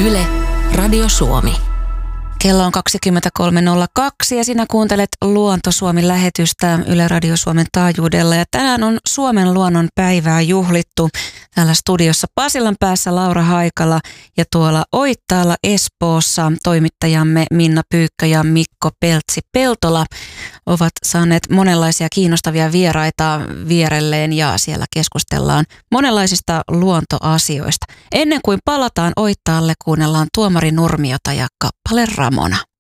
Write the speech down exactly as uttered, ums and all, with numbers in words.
Yle, Radio Suomi. Kello on kaksikymmentäkolme nolla kaksi ja sinä kuuntelet Luonto Suomen lähetystä Yle Radio Suomen taajuudella. Ja tänään on Suomen luonnon päivää juhlittu. Täällä studiossa Pasilan päässä Laura Haikala ja tuolla Oittaalla Espoossa toimittajamme Minna Pyykkö ja Mikko Peltsi-Peltola ovat saaneet monenlaisia kiinnostavia vieraita vierelleen ja siellä keskustellaan monenlaisista luontoasioista. Ennen kuin palataan Oittaalle, kuunnellaan Tuomari Nurmiota ja kappale Ramona.